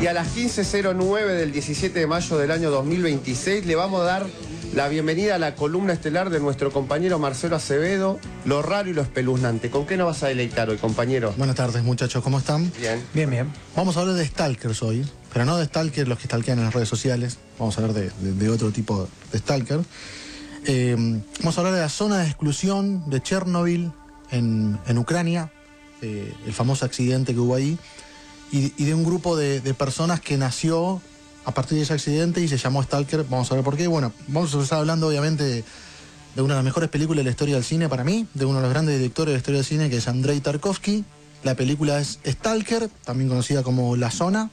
Y a las 15:09 del 17 de mayo del año 2026 le vamos a dar la bienvenida a la columna estelar de nuestro compañero Marcelo Acevedo, lo raro y lo espeluznante. ¿Con qué nos vas a deleitar hoy, compañero? Buenas tardes, muchachos, ¿cómo están? Bien. Bien, bien. Vamos a hablar de stalkers hoy, pero no de stalkers los que stalkean en las redes sociales. Vamos a hablar de otro tipo de stalker. Vamos a hablar de la zona de exclusión de Chernobyl en Ucrania, el famoso accidente que hubo ahí, y de un grupo de personas que nació a partir de ese accidente y se llamó Stalker. Vamos a ver por qué. Bueno, vamos a estar hablando obviamente de una de las mejores películas de la historia del cine para mí, de uno de los grandes directores de la historia del cine, que es Andrei Tarkovsky. La película es Stalker, también conocida como La Zona.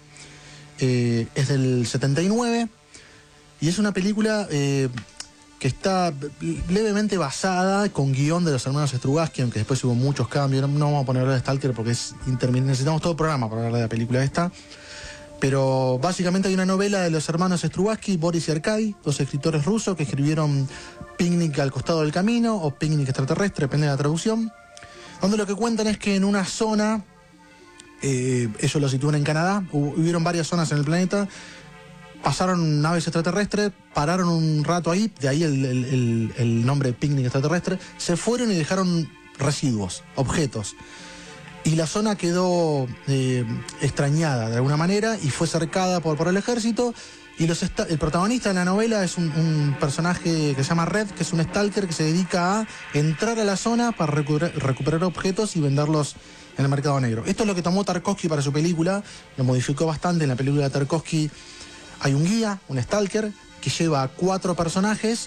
Es del 79 y es una película que está levemente basada con guión de los hermanos Strugatsky, aunque después hubo muchos cambios. No vamos a poner de Stalker porque es interminable. Necesitamos todo el programa para hablar de la película esta. Pero básicamente hay una novela de los hermanos Strugatsky, Boris y Arkady, dos escritores rusos que escribieron Picnic al costado del camino o Picnic extraterrestre, depende de la traducción, donde lo que cuentan es que en una zona, ellos lo sitúan en Canadá, hubieron varias zonas en el planeta, pasaron naves extraterrestres, pararon un rato ahí, de ahí el nombre Picnic extraterrestre, se fueron y dejaron residuos, objetos. Y la zona quedó extrañada de alguna manera y fue cercada por el ejército. Y el protagonista de la novela es un personaje que se llama Red, que es un stalker que se dedica a entrar a la zona para recuperar objetos y venderlos en el mercado negro. Esto es lo que tomó Tarkovsky para su película, lo modificó bastante. En la película de Tarkovsky hay un guía, un stalker, que lleva a tres personajes,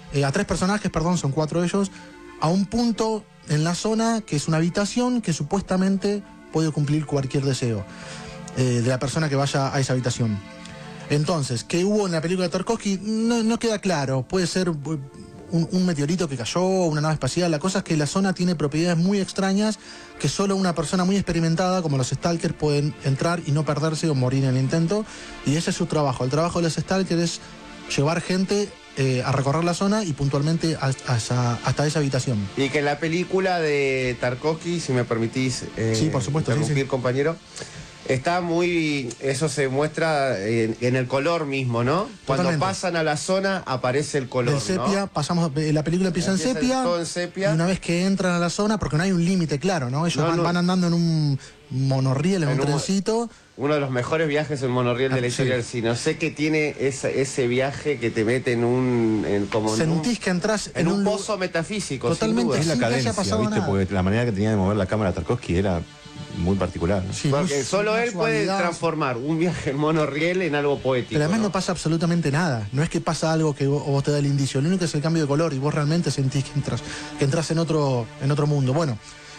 son 4 ellos, a un punto en la zona que es una habitación que supuestamente puede cumplir cualquier deseo de la persona que vaya a esa habitación. Entonces, ¿qué hubo en la película de Tarkovsky? No queda claro. Puede ser un meteorito que cayó, una nave espacial. La cosa es que la zona tiene propiedades muy extrañas que solo una persona muy experimentada, como los stalkers, pueden entrar y no perderse o morir en el intento. Y ese es su trabajo. El trabajo de los stalkers es llevar gente a recorrer la zona y puntualmente hasta esa habitación. Y que en la película de Tarkovsky, si me permitís sí, por supuesto, interrumpir, sí. Compañero, está muy... Eso se muestra en el color mismo, ¿no? Cuando Totalmente. Pasan a la zona aparece el color, del sepia, ¿no? La película empieza en sepia, todo en sepia. Y una vez que entran a la zona, porque no hay un límite claro, ¿no? Ellos van andando en un monorriel, en un trencito. Uno de los mejores viajes en monorriel de la historia del cine. No sé qué tiene ese viaje que te mete Sentís que entras en un pozo metafísico. Totalmente. Es la cadencia, ¿viste? Nada. Porque la manera que tenía de mover la cámara Tarkovsky era muy particular, ¿no? Sí, porque solo él puede transformar un viaje en monorriel en algo poético. Pero además no pasa absolutamente nada. No es que pasa algo que vos te da el indicio. Lo único es el cambio de color y vos realmente sentís que entras en otro mundo. Bueno,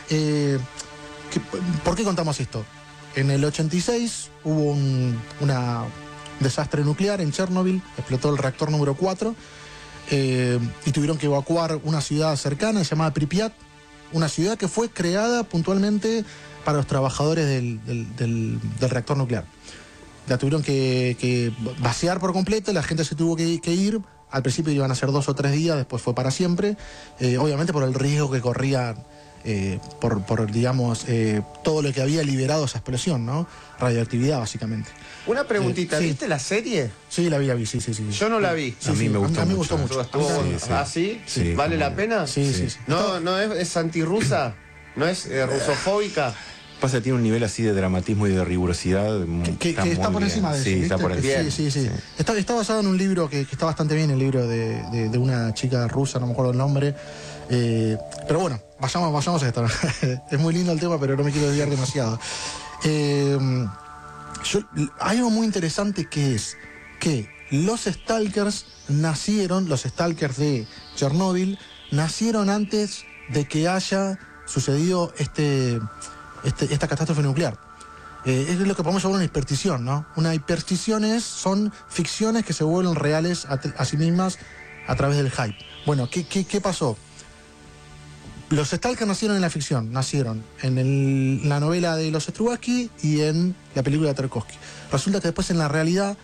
¿por qué contamos esto? En el 86 hubo un desastre nuclear en Chernobyl, explotó el reactor número 4 y tuvieron que evacuar una ciudad cercana llamada Pripyat, una ciudad que fue creada puntualmente para los trabajadores del reactor nuclear. La tuvieron que vaciar por completo, la gente se tuvo que ir. Al principio iban a ser 2 o 3 días, después fue para siempre, obviamente por el riesgo que corría digamos, todo lo que había liberado esa explosión, ¿no? Radioactividad, básicamente. Una preguntita, sí. ¿viste la serie? Sí, la vi, sí. Yo no la vi. Sí, a mí me gustó a mí me gustó mucho. ¿Ah, sí? Sí, ¿Vale la pena? Sí. ¿No es antirrusa? ¿No es rusofóbica? Pasa que tiene un nivel así de dramatismo y de rigurosidad que está por encima de eso. Sí, ¿viste? está por encima. Sí. Está basado en un libro que está bastante bien, el libro de una chica rusa, no me acuerdo el nombre. Pero bueno, vayamos a esto. Es muy lindo el tema, pero no me quiero desviar demasiado. Hay algo muy interesante que es que los stalkers de Chernóbil, nacieron antes de que haya sucedido esta catástrofe nuclear. Es lo que podemos llamar una hiperstición, ¿no? Una hiperstición son ficciones que se vuelven reales a sí mismas a través del hype. Bueno, ¿qué pasó? Los stalkers nacieron en la ficción, nacieron en la novela de los Strugatsky y en la película de Tarkovsky. Resulta que después en la realidad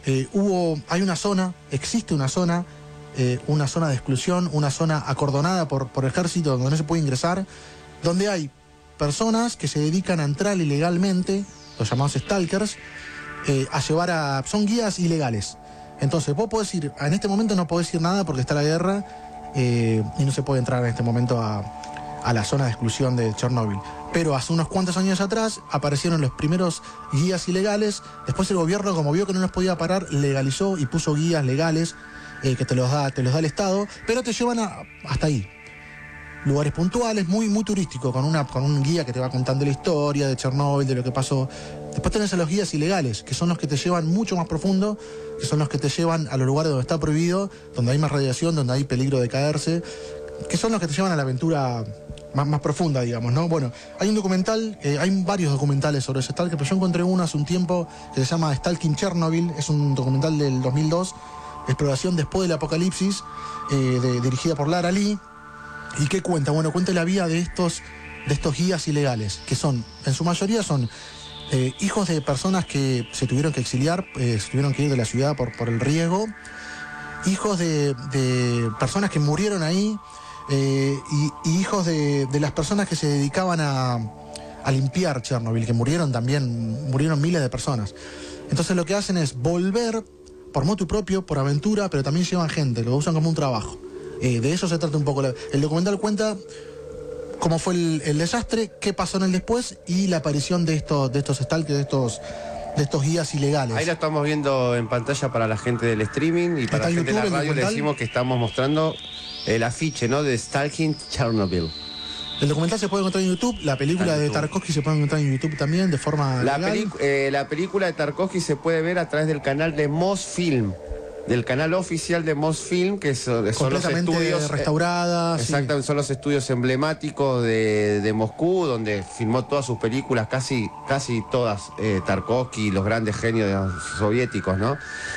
existe una zona de exclusión, una zona acordonada por ejército donde no se puede ingresar, donde hay personas que se dedican a entrar ilegalmente, los llamados stalkers, a llevar a... Son guías ilegales. Entonces vos podés ir, en este momento no podés ir nada porque está la guerra y no se puede entrar en este momento a la zona de exclusión de Chernóbil. Pero hace unos cuantos años atrás aparecieron los primeros guías ilegales. Después el gobierno, como vio que no los podía parar, legalizó y puso guías legales que te los da el Estado, pero te llevan hasta ahí. Lugares puntuales, muy, muy turísticos, con un guía que te va contando la historia de Chernóbil, de lo que pasó. Después tenés a los guías ilegales, que son los que te llevan mucho más profundo, que son los que te llevan a los lugares donde está prohibido, donde hay más radiación, donde hay peligro de caerse, que son los que te llevan a la aventura más profunda, digamos, ¿no? Bueno, hay un documental, hay varios documentales sobre ese Stalker, pero yo encontré uno hace un tiempo que se llama Stalking Chernobyl, es un documental del 2002, exploración después del apocalipsis, dirigida por Lara Lee. ¿Y qué cuenta? Bueno, cuenta la vida de estos guías ilegales, que son, en su mayoría son hijos de personas que se tuvieron que exiliar, se tuvieron que ir de la ciudad por el riesgo, hijos de personas que murieron ahí, y hijos de las personas que se dedicaban a limpiar Chernobyl, que murieron miles de personas. Entonces lo que hacen es volver por motu propio, por aventura, pero también llevan gente, lo usan como un trabajo. De eso se trata un poco. El documental cuenta cómo fue el desastre, qué pasó en el después y la aparición de estos stalkers, de estos guías ilegales. Ahí lo estamos viendo en pantalla para la gente del streaming y para la gente de la radio le decimos que estamos mostrando el afiche, ¿no? De Stalking Chernobyl. El documental se puede encontrar en YouTube, la película de Tarkovsky se puede encontrar en YouTube también de forma legal. La película de Tarkovsky se puede ver a través del canal de Mosfilm, del canal oficial de Mosfilm, que son los estudios restauradas. Exactamente, sí. Son los estudios emblemáticos de Moscú, donde filmó todas sus películas, casi todas, Tarkovsky, los grandes genios soviéticos, ¿no?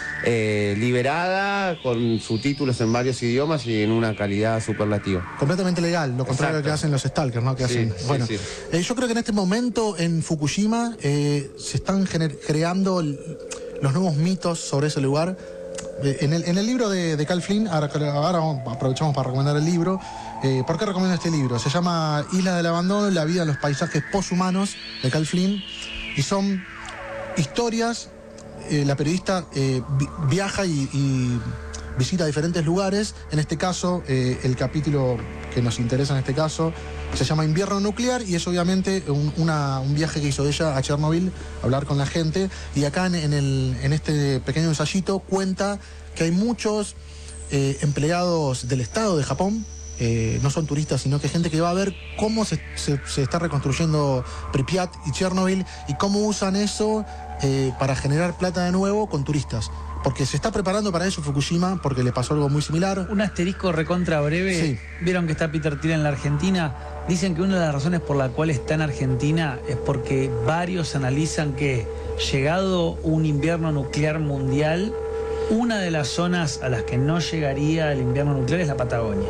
Liberada, con subtítulos en varios idiomas y en una calidad superlativa. Completamente legal, lo contrario que hacen los stalkers, ¿no? Bueno, yo creo que en este momento en Fukushima se están creando los nuevos mitos sobre ese lugar. En el libro de Cal Flynn, ahora aprovechamos para recomendar el libro. ¿Por qué recomiendo este libro? Se llama Isla del Abandono, la vida en los paisajes posthumanos, de Cal Flynn, y son historias. La periodista viaja y visita diferentes lugares. En este caso, el capítulo que nos interesa en este caso se llama Invierno Nuclear y es obviamente un viaje que hizo ella a Chernobyl, a hablar con la gente. Y acá en este pequeño ensayito cuenta que hay muchos empleados del Estado de Japón, no son turistas, sino que gente que va a ver cómo se está reconstruyendo Pripyat y Chernobyl y cómo usan eso para generar plata de nuevo con turistas. Porque se está preparando para eso Fukushima, porque le pasó algo muy similar. Un asterisco recontra breve. Sí. Vieron que está Peter Thiel en la Argentina. Dicen que una de las razones por la cual está en Argentina es porque varios analizan que, llegado un invierno nuclear mundial, una de las zonas a las que no llegaría el invierno nuclear es la Patagonia,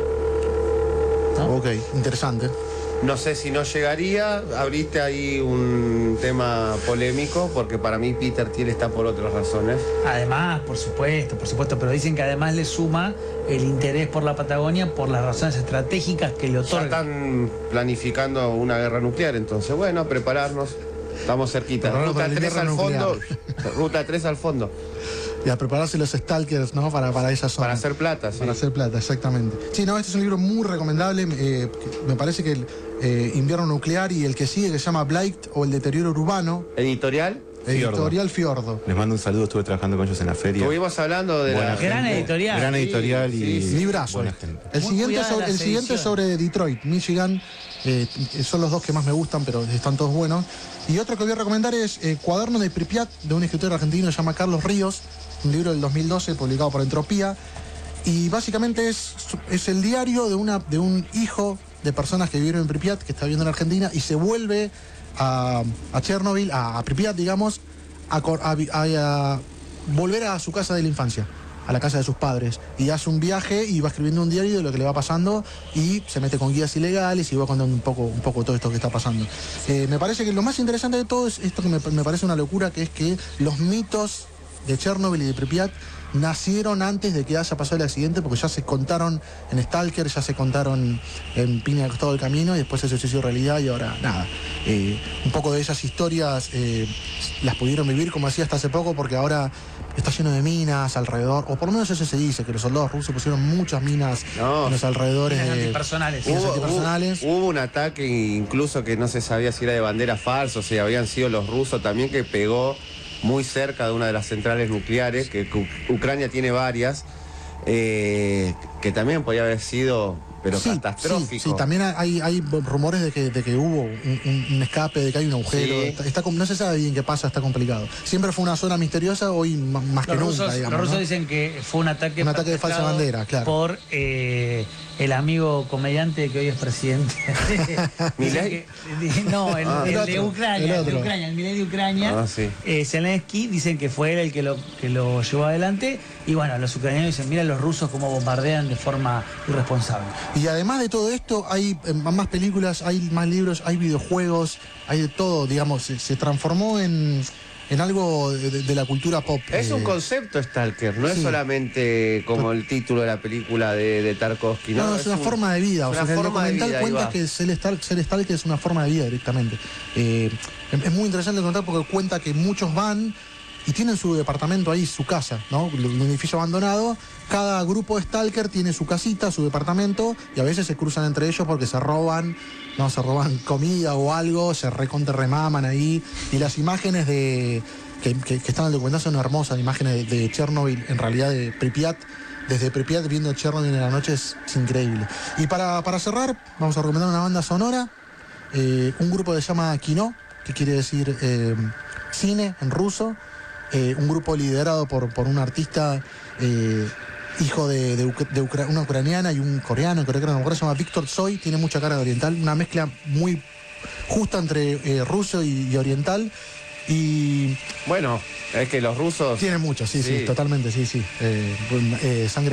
¿no? Ok, interesante. No sé si no llegaría, abriste ahí un tema polémico, porque para mí Peter Thiel está por otras razones. Además, por supuesto, pero dicen que además le suma el interés por la Patagonia por las razones estratégicas que le otorgan. Ya están planificando una guerra nuclear, entonces, bueno, prepararnos. Estamos cerquita. Ruta 3 al fondo. Ruta 3 al fondo. Y a prepararse los stalkers, ¿no? Para esa zona. Para hacer plata, sí. Para hacer plata, exactamente. Sí, no, este es un libro muy recomendable. Me parece que el Invierno Nuclear y el que sigue, que se llama Blight o el deterioro urbano. ¿Editorial? Editorial Fiordo. Les mando un saludo, estuve trabajando con ellos en la feria. Estuvimos hablando de la gran editorial. Gran editorial y librazo. El siguiente sobre Detroit, Michigan. Son los dos que más me gustan, pero están todos buenos. Y otro que voy a recomendar es Cuaderno de Pripyat, de un escritor argentino que se llama Carlos Ríos, un libro del 2012 publicado por Entropía. Y básicamente es el diario de un hijo de personas que vivieron en Pripyat, que está viviendo en Argentina, y se vuelve a Chernobyl, a Pripyat, digamos, a volver a su casa de la infancia, a la casa de sus padres, y hace un viaje y va escribiendo un diario de lo que le va pasando y se mete con guías ilegales y va contando un poco todo esto que está pasando. Me parece que lo más interesante de todo es esto que me parece una locura, que es que los mitos de Chernobyl y de Pripyat nacieron antes de que haya pasado el accidente, porque ya se contaron en Stalker, ya se contaron en Piña al costado del camino, y después eso se hizo realidad, y ahora nada. Un poco de esas historias las pudieron vivir, como decía, hasta hace poco, porque ahora está lleno de minas alrededor, o por lo menos eso se dice, que los soldados rusos pusieron muchas minas en los alrededores. Minas antipersonales. Hubo un ataque incluso que no se sabía si era de bandera falsa, o si habían sido los rusos también, que pegó muy cerca de una de las centrales nucleares, que Ucrania tiene varias, que también podía haber sido, pero sí, catastrófico. Sí, también hay rumores de que hubo un escape, de que hay un agujero. Sí. No se sabe bien qué pasa, está complicado. Siempre fue una zona misteriosa, hoy más que nunca, digamos. Los rusos, ¿no? dicen que fue un ataque de falsa bandera, claro. Por el amigo comediante que hoy es presidente. ¿Milei? No, el de Ucrania, el Milei de Ucrania. Sí. Zelensky, dicen que fue él el que lo llevó adelante. Y bueno, los ucranianos dicen, mira los rusos cómo bombardean de forma irresponsable. Y además de todo esto, hay más películas, hay más libros, hay videojuegos, hay de todo, digamos, se transformó en algo de la cultura pop. Es un concepto Stalker, no es solamente como el título de la película de Tarkovsky. No, es una forma de vida. Una o sea, forma el documental de vida, cuenta que ser Stalker es una forma de vida directamente. Es muy interesante contar porque cuenta que muchos van y tienen su departamento ahí, su casa, ¿no? Un edificio abandonado. Cada grupo de Stalker tiene su casita, su departamento, y a veces se cruzan entre ellos porque se roban comida o algo, se remaman ahí. Y las imágenes que están en el documental son hermosas, imágenes de Chernobyl, en realidad de Pripyat. Desde Pripyat viendo Chernobyl en la noche es increíble. Y para cerrar, vamos a recomendar una banda sonora, un grupo que se llama Kino, que quiere decir cine en ruso. Un grupo liderado por un artista hijo de una ucraniana y un coreano, creo que era una mujer, se llama Víctor Tsoi, tiene mucha cara de oriental, una mezcla muy justa entre ruso y oriental. Y bueno, es que los rusos tienen mucho, sí, totalmente, sí. Sangre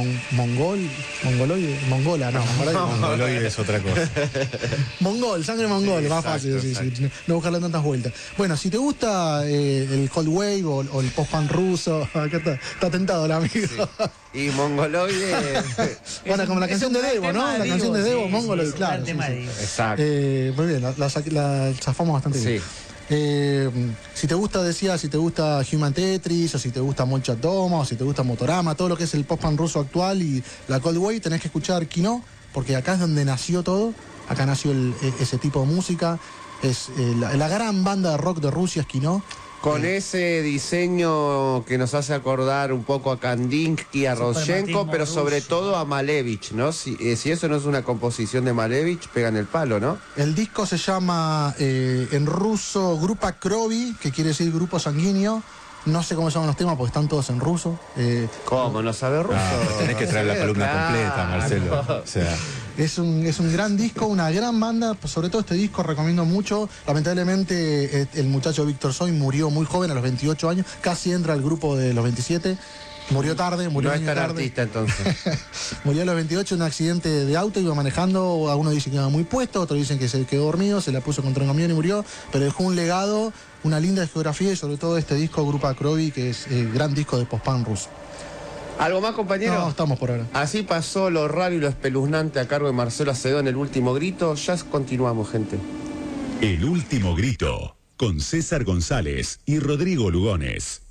mongola, no. Mongoloide es otra cosa. Sangre mongol, más fácil, sí. No buscarle tantas vueltas. Bueno, si te gusta el Cold Wave o el post-punk ruso, acá está tentado el amigo. Sí. Y mongoloide. Bueno, como la canción de Devo, ¿no? La canción de Devo, mongoloide, claro. Exacto. Muy bien, la zafamos bastante bien. Si te gusta Human Tetris, o si te gusta Molchat Doma, o si te gusta Motorama, todo lo que es el pop-punk ruso actual y la Cold Wave, tenés que escuchar Kino, porque acá es donde nació todo, acá nació ese tipo de música, es la gran banda de rock de Rusia es Kino. Con ese diseño que nos hace acordar un poco a Kandinsky, a Rodchenko, pero sobre todo a Malevich, ¿no? Si eso no es una composición de Malevich, pegan el palo, ¿no? El disco se llama en ruso Grupa Krovi, que quiere decir grupo sanguíneo. No sé cómo se llaman los temas porque están todos en ruso. ¿Cómo? ¿No sabe ruso? Tenés que traer la columna completa, Marcelo. O sea. Es un gran disco, una gran banda, sobre todo este disco recomiendo mucho. Lamentablemente el muchacho Víctor Tsoi murió muy joven, a los 28 años, casi entra al grupo de los 27. Murió tarde, no es tan artista entonces. Murió a los 28 en un accidente de auto, iba manejando, algunos dicen que iba muy puesto, otros dicen que se quedó dormido, se la puso contra un camión y murió, pero dejó un legado, una linda discografía y sobre todo este disco Grupa Krovi, que es el gran disco de post-punk ruso. ¿Algo más, compañero? No, estamos por ahora. Así pasó lo raro y lo espeluznante a cargo de Marcelo Acevedo en El Último Grito. Ya continuamos, gente. El Último Grito, con César González y Rodrigo Lugones.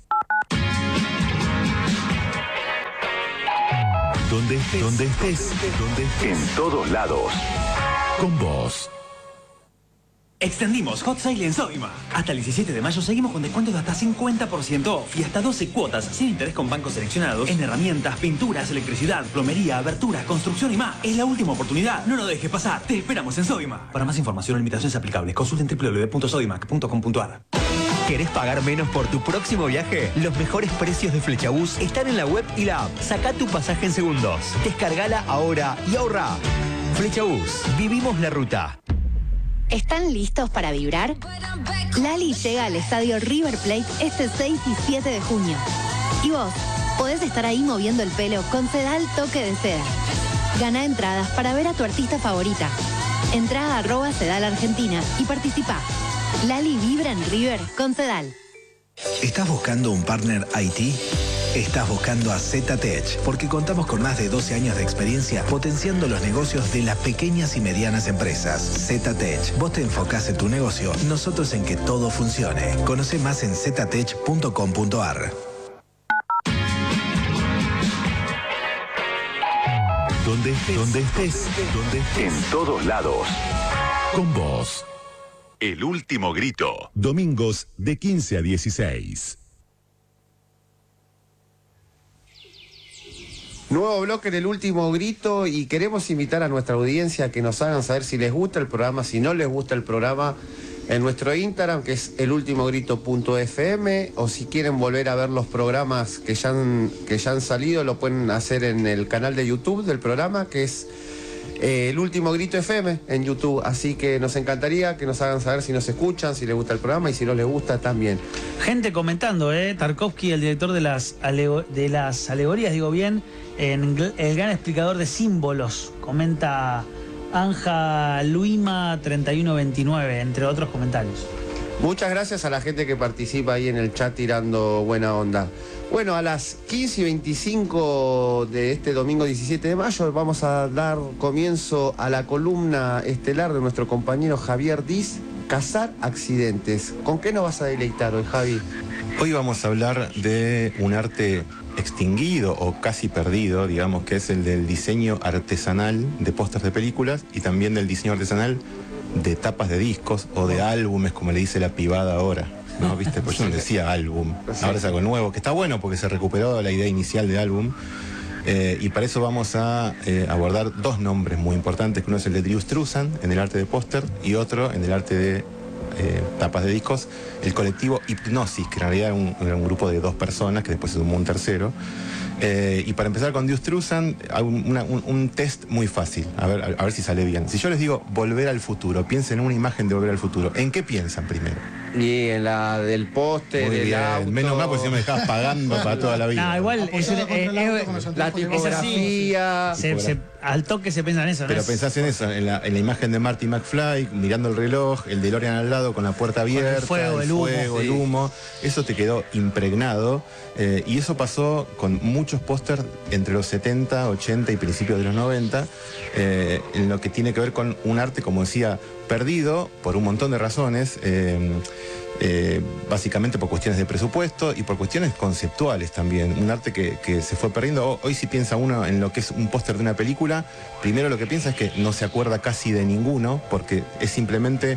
Donde estés, en todos lados. Con vos. Extendimos Hot Sale en Sodima. Hasta el 17 de mayo seguimos con descuentos de hasta 50% off y hasta 12 cuotas sin interés con bancos seleccionados en herramientas, pinturas, electricidad, plomería, abertura, construcción y más. Es la última oportunidad. No lo dejes pasar. Te esperamos en Sodima. Para más información o limitaciones aplicables, consulten www.sodimac.com.ar. ¿Querés pagar menos por tu próximo viaje? Los mejores precios de Flechabús están en la web y la app. Sacá tu pasaje en segundos. Descargala ahora y ahorra. Flechabús. Vivimos la ruta. ¿Están listos para vibrar? Lali llega al estadio River Plate este 6 y 7 de junio. Y vos, podés estar ahí moviendo el pelo con Sedal Toque de Seda. Gana entradas para ver a tu artista favorita. Entrá a @Sedal Argentina y participa. Lali vibra en River con Sedal. ¿Estás buscando un partner IT? Estás buscando a ZTech, porque contamos con más de 12 años de experiencia potenciando los negocios de las pequeñas y medianas empresas. ZTech, vos te enfocás en tu negocio, nosotros en que todo funcione. Conoce más en ztech.com.ar. Donde estés, en todos lados. Con vos. El último grito. Domingos de 15 a 16. Nuevo bloque en el último grito y queremos invitar a nuestra audiencia a que nos hagan saber si les gusta el programa, si no les gusta el programa, en nuestro Instagram, que es elultimogrito.fm, o si quieren volver a ver los programas que ya han salido, lo pueden hacer en el canal de YouTube del programa, que es El Último Grito FM en YouTube. Así que nos encantaría que nos hagan saber si nos escuchan, si les gusta el programa y si no les gusta también. Gente comentando, Tarkovsky, el director de las alegorías, digo bien, en El Gran Explicador de Símbolos, comenta Anja Luima 3129, entre otros comentarios. Muchas gracias a la gente que participa ahí en el chat tirando buena onda. Bueno, a las 15:25 de este domingo 17 de mayo vamos a dar comienzo a la columna estelar de nuestro compañero Javier Diz, Cazar Accidentes. ¿Con qué nos vas a deleitar hoy, Javi? Hoy vamos a hablar de un arte extinguido o casi perdido, digamos, que es el del diseño artesanal de pósters de películas y también del diseño artesanal de tapas de discos o de álbumes, como le dice la pibada ahora, ¿no? ¿Viste? Pues yo no decía álbum, ahora es algo nuevo, que está bueno porque se recuperó la idea inicial de álbum. Y para eso vamos a abordar dos nombres muy importantes, que uno es el de Drew Struzan en el arte de póster y otro en el arte de tapas de discos, el colectivo Hipnosis, que en realidad era un grupo de dos personas, que después se sumó un tercero. Y para empezar con Drew Struzan, hago un test muy fácil, a ver si sale bien. Si yo les digo Volver al Futuro, piensen en una imagen de Volver al Futuro, ¿en qué piensan primero? Y en la del póster, del auto. Menos mal, porque si no me dejabas pagando para toda la vida. No, igual la tipografía. Al toque se piensa en eso, ¿no? Pero pensás en eso, en la imagen de Marty McFly, mirando el reloj, el DeLorean al lado con la puerta abierta, el fuego, el humo. Eso te quedó impregnado. Y eso pasó con muchos pósters entre los 70, 80 y principios de los 90, en lo que tiene que ver con un arte, como decía, perdido por un montón de razones, básicamente por cuestiones de presupuesto y por cuestiones conceptuales también. Un arte que se fue perdiendo. Hoy si piensa uno en lo que es un póster de una película, primero lo que piensa es que no se acuerda casi de ninguno, porque es simplemente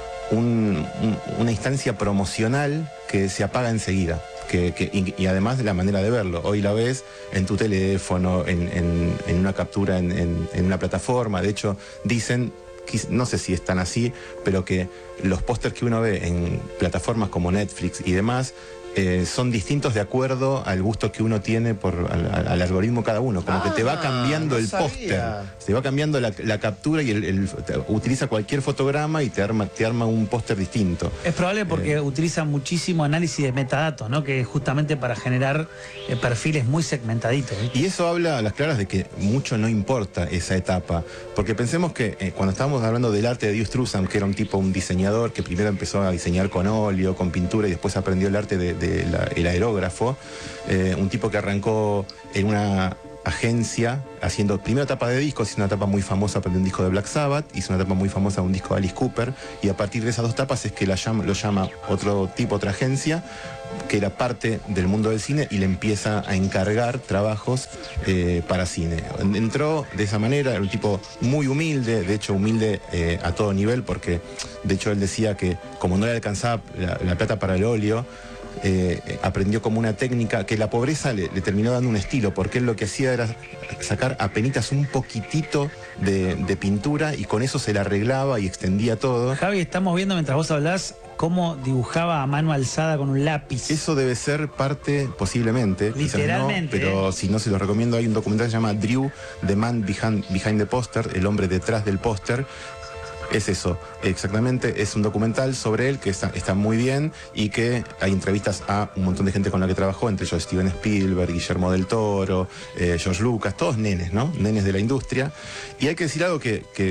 una instancia promocional que se apaga enseguida. Y además de la manera de verlo. Hoy la ves en tu teléfono, en una captura en una plataforma. De hecho, dicen, no sé si están así, pero que los pósters que uno ve en plataformas como Netflix y demás son distintos de acuerdo al gusto que uno tiene al algoritmo cada uno. Como que te va cambiando el póster, te va cambiando la captura y utiliza cualquier fotograma y te arma un póster distinto. Es probable porque utiliza muchísimo análisis de metadatos, ¿no? Que justamente para generar perfiles muy segmentaditos, ¿sí? Y eso habla a las claras de que mucho no importa esa etapa, porque pensemos que cuando estábamos hablando del arte de Drew Struzan, que era un diseñador que primero empezó a diseñar con óleo, con pintura y después aprendió el arte el aerógrafo, un tipo que arrancó en una agencia haciendo primero tapa de discos, hizo una tapa muy famosa de un disco de Black Sabbath, hizo una tapa muy famosa de un disco de Alice Cooper, y a partir de esas dos tapas es que lo llama otra agencia que era parte del mundo del cine y le empieza a encargar trabajos para cine. Entró de esa manera, era un tipo muy humilde, de hecho humilde a todo nivel, porque de hecho él decía que como no le alcanzaba la plata para el óleo, aprendió como una técnica que la pobreza le terminó dando un estilo, porque él lo que hacía era sacar apenitas un poquitito de pintura y con eso se la arreglaba y extendía todo. Javi, estamos viendo mientras vos hablás cómo dibujaba a mano alzada con un lápiz. Eso debe ser parte, posiblemente. Literalmente. No, pero si no, se lo recomiendo. Hay un documental que se llama Drew, The Man Behind the Poster, el hombre detrás del póster. Es eso, exactamente, es un documental sobre él que está muy bien y que hay entrevistas a un montón de gente con la que trabajó, entre ellos Steven Spielberg, Guillermo del Toro, George Lucas, todos nenes, ¿no? Nenes de la industria. Y hay que decir algo que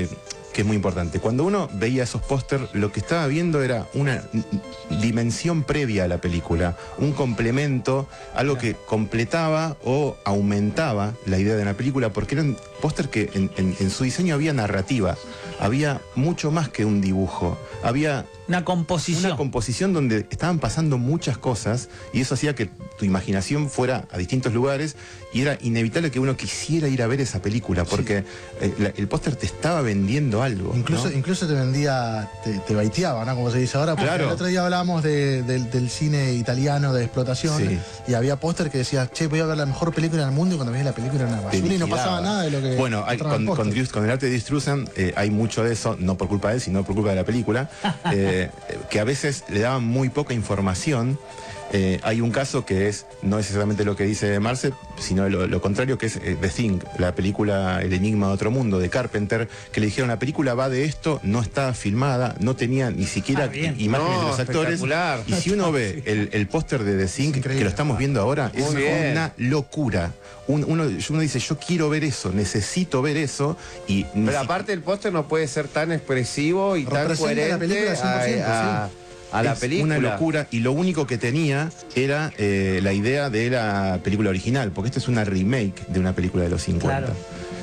que es muy importante. Cuando uno veía esos póster, lo que estaba viendo era una dimensión previa a la película, un complemento, algo que completaba o aumentaba la idea de la película, porque eran póster que en su diseño había narrativa, había mucho más que un dibujo, había una composición donde estaban pasando muchas cosas y eso hacía que tu imaginación fuera a distintos lugares y era inevitable que uno quisiera ir a ver esa película porque el póster te estaba vendiendo algo. Incluso te vendía, te baiteaba, ¿no? Como se dice ahora. Porque el otro día hablábamos del cine italiano de explotación y había póster que decía, che, voy a ver la mejor película del mundo y cuando veías la película era una basura y no pasaba nada de lo que... Bueno, con el arte de Distrusan hay mucho de eso, no por culpa de él, sino por culpa de la película, que a veces le daban muy poca información. Hay un caso que no es exactamente lo que dice Marce, sino lo contrario, que es The Thing, la película El Enigma de Otro Mundo, de Carpenter, que le dijeron, la película va de esto, no está filmada, no tenía ni siquiera imágenes de los actores. Y si uno ve el póster de The Thing, que lo estamos viendo ahora, es una locura. Uno dice, yo quiero ver eso, necesito ver eso. Pero aparte el póster no puede ser tan expresivo y tan coherente a la película. Una locura, y lo único que tenía era la idea de la película original, porque esto es una remake de una película de los 50. Claro.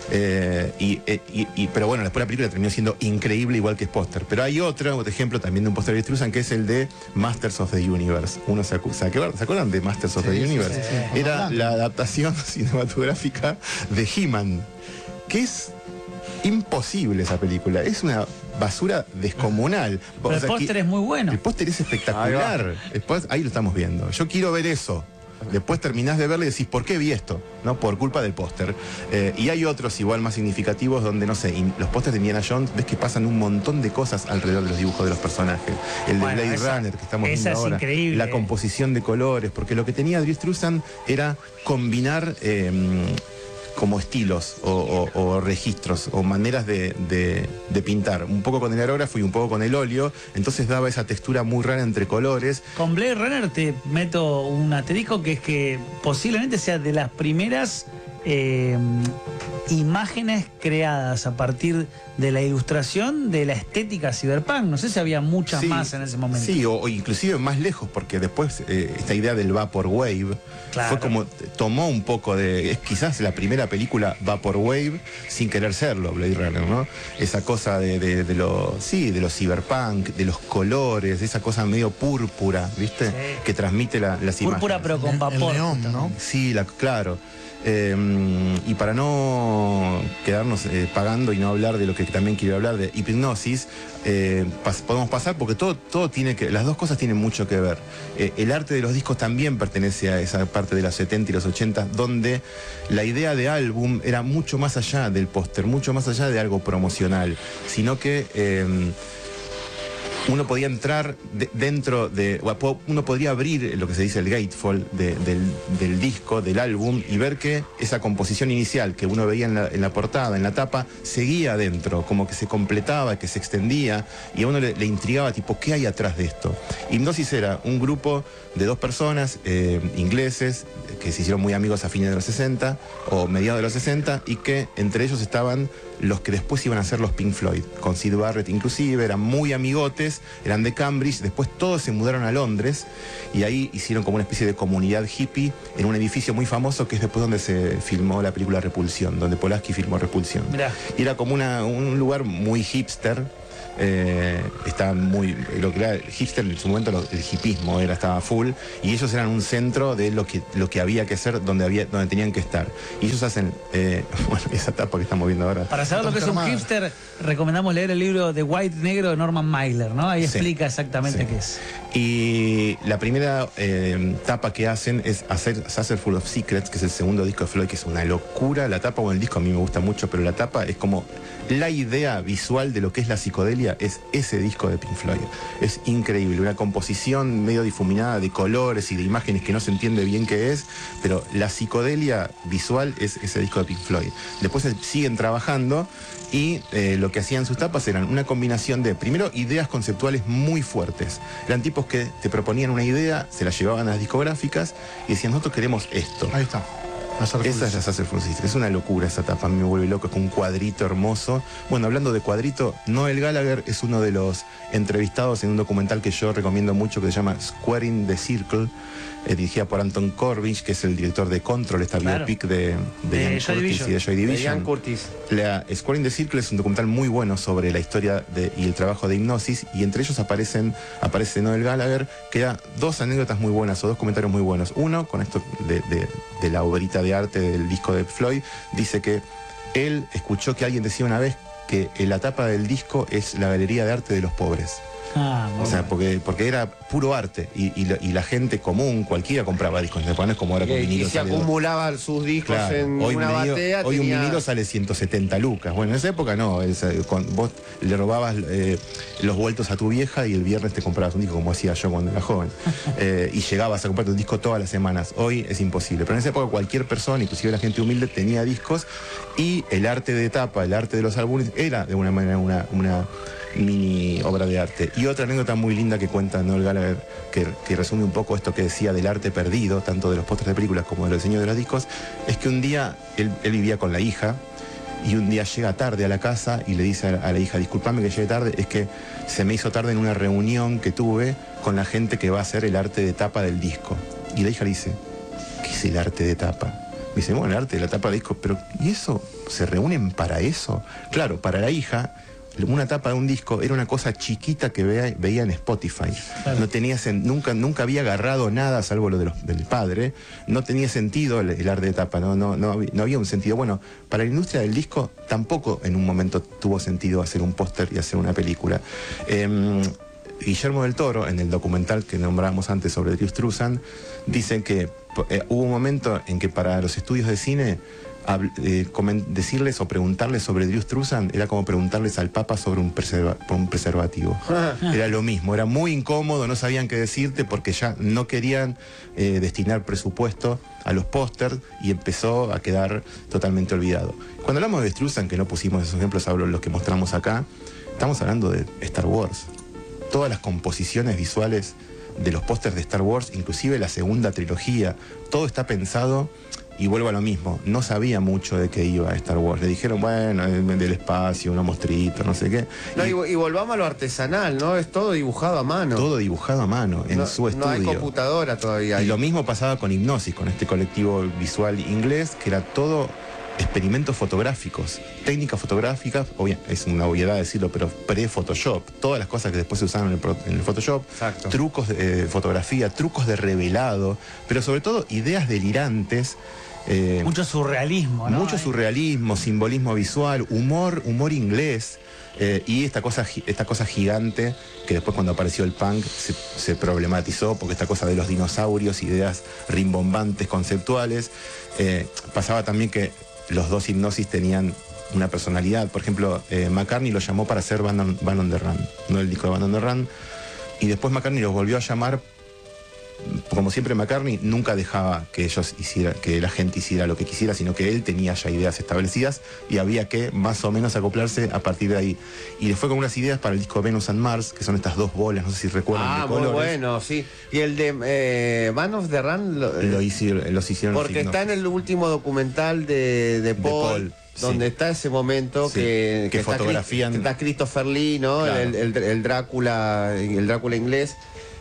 Pero bueno, después la película terminó siendo increíble igual que es póster. Pero hay otro ejemplo también de un póster de Distrusan, que es el de Masters of the Universe. Uno se acuerdan de Masters of the Universe? Era la adaptación cinematográfica de He-Man, que es imposible esa película. Es una basura descomunal. Pero el póster es muy bueno. El póster es espectacular. Ahí lo estamos viendo. Yo quiero ver eso. Después terminás de verlo y decís, ¿por qué vi esto? ¿No? Por culpa del póster. Y hay otros igual más significativos donde, no sé, los pósters de Indiana Jones, ves que pasan un montón de cosas alrededor de los dibujos de los personajes. El de Blade Runner que estamos viendo ahora. Increíble. La composición de colores, porque lo que tenía Distrusan era combinar como estilos o registros o maneras de pintar, un poco con el aerógrafo y un poco con el óleo, entonces daba esa textura muy rara entre colores. Con Blade Runner te meto un asterisco, que es que posiblemente sea de las primeras imágenes creadas a partir de la ilustración de la estética cyberpunk. No sé si había muchas más en ese momento. Sí, o inclusive más lejos, porque después esta idea del Vaporwave fue como, tomó un poco de, es quizás la primera película Vaporwave sin querer serlo, Blade Runner, ¿no? Esa cosa de lo cyberpunk, de los colores, de esa cosa medio púrpura, ¿viste? Sí. Que transmite las imágenes. Púrpura pero con vapor. El neón, ¿no? Sí, claro. Y para no quedarnos pagando y no hablar de lo que también quiero hablar, de hipnosis, podemos pasar porque todo tiene que, las dos cosas tienen mucho que ver. El arte de los discos también pertenece a esa parte de los 70 y los 80, donde la idea de álbum era mucho más allá del póster, mucho más allá de algo promocional, sino que uno podía entrar uno podría abrir lo que se dice el gatefold del disco, del álbum, y ver que esa composición inicial que uno veía en la portada, en la tapa, seguía adentro, como que se completaba, que se extendía, y a uno le intrigaba, tipo, ¿qué hay atrás de esto? Hipnosis era un grupo de dos personas ingleses que se hicieron muy amigos a fines de los 60 o mediados de los 60, y que entre ellos estaban los que después iban a ser los Pink Floyd, con Syd Barrett inclusive, eran muy amigotes, eran de Cambridge, después todos se mudaron a Londres y ahí hicieron como una especie de comunidad hippie en un edificio muy famoso que es después donde se filmó la película Repulsión, donde Polaski filmó Repulsión. Mirá. Y era como un lugar muy hipster. Está muy, lo que era el hipster en su momento, el hipismo estaba full, y ellos eran un centro de lo que había que hacer, donde tenían que estar, y ellos hacen esa etapa que estamos viendo ahora. Para saber lo que es un hipster, recomendamos leer el libro de White Negro de Norman Mailer, ¿no? Ahí explica exactamente qué es. Y la primera tapa que hacen es hacer Saucerful of Secrets, que es el segundo disco de Floyd, que es una locura. La tapa, el disco a mí me gusta mucho, pero la tapa es como la idea visual de lo que es la psicodelia, es ese disco de Pink Floyd. Es increíble, una composición medio difuminada de colores y de imágenes que no se entiende bien qué es, pero la psicodelia visual es ese disco de Pink Floyd. Después siguen trabajando y lo que hacían sus tapas eran una combinación de, primero, ideas conceptuales muy fuertes. Eran tipos que te proponían una idea, se la llevaban a las discográficas y decían, nosotros queremos esto. Ahí está. Esa es la Saxophone Sister. Es una locura esa tapa, a mí me vuelve loco, es un cuadrito hermoso. Bueno, hablando de cuadrito, Noel Gallagher es uno de los entrevistados en un documental que yo recomiendo mucho que se llama Squaring the Circle, dirigida por Anton Corbijn, que es el director de Control, esta biopic de Ian Curtis y de Joy Division. Ian Curtis. Squaring the Circle es un documental muy bueno sobre la historia y el trabajo de hipnosis, y entre ellos aparece Noel Gallagher, que da dos anécdotas muy buenas o dos comentarios muy buenos. Uno, con esto de la obrita de arte del disco de Floyd, dice que él escuchó que alguien decía una vez que la tapa del disco es la galería de arte de los pobres. O sea, porque era puro arte y la gente común, cualquiera compraba discos. No es como ahora con vinilo. Y se acumulaban sus discos en una batea. Hoy un vinilo sale 170 lucas. Bueno, en esa época no. Vos le robabas los vueltos a tu vieja y el viernes te comprabas un disco, como hacía yo cuando era joven. Y llegabas a comprarte un disco todas las semanas. Hoy es imposible. Pero en esa época cualquier persona, inclusive la gente humilde, tenía discos, y el arte de tapa, el arte de los álbumes, era de una manera una mini obra de arte. Y otra anécdota muy linda que cuenta Noel Gallagher, que resume un poco esto que decía del arte perdido, tanto de los pósters de películas como de los diseños de los discos, es que un día él vivía con la hija, y un día llega tarde a la casa y le dice a la hija: disculpame que llegue tarde, es que se me hizo tarde en una reunión que tuve con la gente que va a hacer el arte de tapa del disco. Y la hija le dice: ¿qué es el arte de tapa? Dice: bueno, el arte de la tapa del disco. Pero ¿y eso? ¿Se reúnen para eso? Claro, para la hija una tapa de un disco era una cosa chiquita que veía en Spotify. Claro. No tenía nunca había agarrado nada, salvo lo del padre. No tenía sentido el arte de tapa, no había un sentido. Bueno, para la industria del disco tampoco en un momento tuvo sentido hacer un póster y hacer una película. Guillermo del Toro, en el documental que nombrábamos antes sobre Drew Struzan, dicen que hubo un momento en que para los estudios de cine decirles o preguntarles sobre Drew Struzan era como preguntarles al Papa sobre un preservativo. Era lo mismo, era muy incómodo, no sabían qué decirte porque ya no querían destinar presupuesto a los pósters y empezó a quedar totalmente olvidado. Cuando hablamos de Struzan, que no pusimos esos ejemplos, hablo de los que mostramos acá, estamos hablando de Star Wars. Todas las composiciones visuales de los pósters de Star Wars, inclusive la segunda trilogía, todo está pensado. Y vuelvo a lo mismo, no sabía mucho de qué iba Star Wars. Le dijeron, bueno, del espacio, unos monstruitos, no sé qué. No, y volvamos a lo artesanal, ¿no? Es todo dibujado a mano. Todo dibujado a mano, en su estudio. No hay computadora todavía. Y lo mismo pasaba con Hipnosis, con este colectivo visual inglés, que era todo experimentos fotográficos, técnicas fotográficas, es una obviedad decirlo, pero pre-Photoshop. Todas las cosas que después se usaron en el Photoshop. Exacto. Trucos de fotografía, trucos de revelado, pero sobre todo ideas delirantes. Mucho surrealismo, ¿no? Mucho surrealismo, simbolismo visual, humor inglés, y esta cosa gigante que después cuando apareció el punk se problematizó, porque esta cosa de los dinosaurios, ideas rimbombantes, conceptuales. Pasaba también que los dos Hipnosis tenían una personalidad. Por ejemplo, McCartney lo llamó para hacer Band on the Run, no el disco de Band on the Run, y después McCartney los volvió a llamar. Como siempre, McCartney nunca dejaba que la gente hiciera lo que quisiera, sino que él tenía ya ideas establecidas y había que más o menos acoplarse a partir de ahí. Y le fue con unas ideas para el disco Venus and Mars, que son estas dos bolas, no sé si recuerdan, de colores. Muy bueno, sí. Y el de Band of the Run los hicieron. Porque está en el último documental de Paul. Donde sí. Está ese momento que fotografían. Está Christopher Lee, ¿no? Claro. El Drácula inglés.